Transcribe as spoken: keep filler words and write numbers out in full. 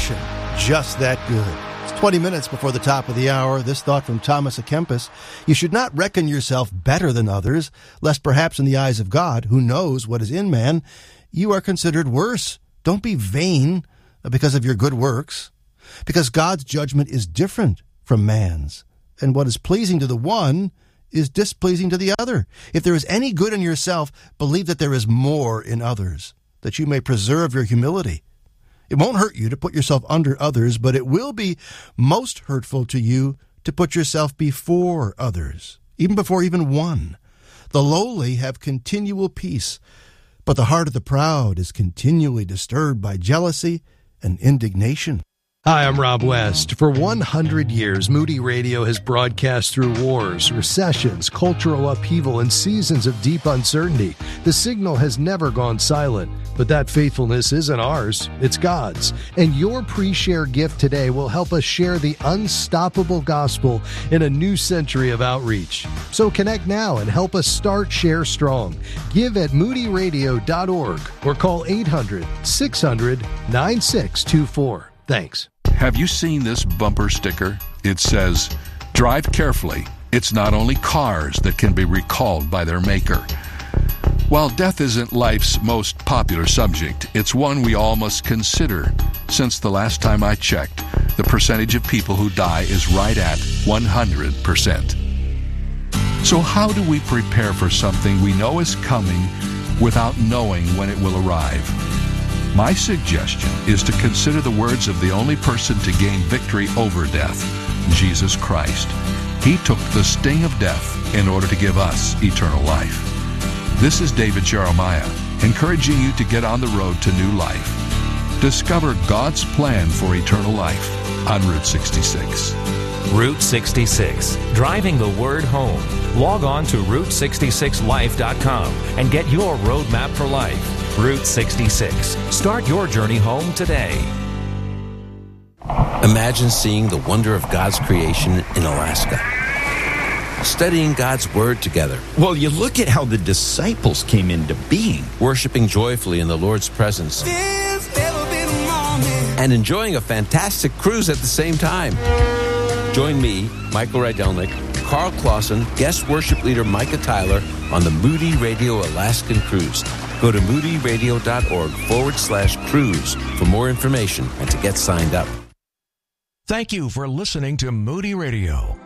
passion, just that good. It's twenty minutes before the top of the hour. This thought from Thomas à Kempis. You should not reckon yourself better than others, lest perhaps in the eyes of God, who knows what is in man, you are considered worse. Don't be vain because of your good works, because God's judgment is different from man's, and what is pleasing to the one is displeasing to the other. If there is any good in yourself, believe that there is more in others, that you may preserve your humility. It won't hurt you to put yourself under others, but it will be most hurtful to you to put yourself before others, even before even one. The lowly have continual peace, but the heart of the proud is continually disturbed by jealousy and indignation. Hi, I'm Rob West. For one hundred years, Moody Radio has broadcast through wars, recessions, cultural upheaval, and seasons of deep uncertainty. The signal has never gone silent, but that faithfulness isn't ours, it's God's. And your pre-share gift today will help us share the unstoppable gospel in a new century of outreach. So connect now and help us start Share Strong. Give at moody radio dot org or call eight hundred, six hundred, nine six two four. Thanks. Have you seen this bumper sticker? It says, "Drive carefully. It's not only cars that can be recalled by their maker." While death isn't life's most popular subject, it's one we all must consider. Since the last time I checked, the percentage of people who die is right at one hundred percent. So how do we prepare for something we know is coming without knowing when it will arrive? My suggestion is to consider the words of the only person to gain victory over death, Jesus Christ. He took the sting of death in order to give us eternal life. This is David Jeremiah, encouraging you to get on the road to new life. Discover God's plan for eternal life on Route sixty-six. Route sixty-six, driving the word home. Log on to route sixty-six life dot com and get your roadmap for life. Route sixty-six. Start your journey home today. Imagine seeing the wonder of God's creation in Alaska. Studying God's Word together. Well, you look at how the disciples came into being. Worshiping joyfully in the Lord's presence. And enjoying a fantastic cruise at the same time. Join me, Michael Rydelnik, Carl Clausen, guest worship leader Micah Tyler on the Moody Radio Alaskan Cruise. Go to moody radio dot org forward slash cruise for more information and to get signed up. Thank you for listening to Moody Radio.